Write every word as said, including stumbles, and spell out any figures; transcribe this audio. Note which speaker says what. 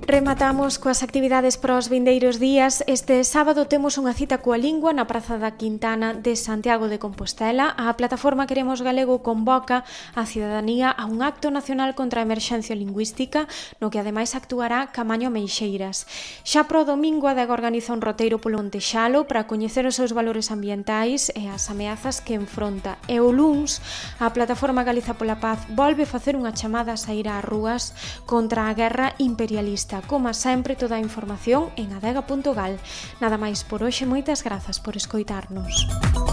Speaker 1: Rematamos coas actividades para os vindeiros días. Este sábado temos unha cita coa lingua na Praza da Quintana de Santiago de Compostela. A plataforma Queremos Galego convoca a cidadanía a un acto nacional contra a emerxencia lingüística, no que ademais actuará Camaño Meixeiras. Xa pro domingo adega organiza un roteiro polo Montexalo para coñecer os seus valores ambientais e as ameazas que enfronta. E o luns, a plataforma Galiza pola Paz volve facer unha chamada a saír ás rúas contra a guerra imperialista. Como sempre, toda a información en adega punto gal. Nada máis por hoxe, moitas grazas por escoitarnos.